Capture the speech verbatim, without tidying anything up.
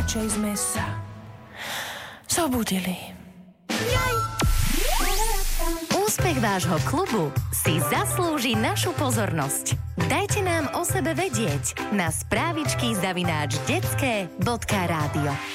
radšej sme sa zobudili. Úspech vášho klubu si zaslúži našu pozornosť. Dajte nám o sebe vedieť na správičky zavináč detské bodka rádio.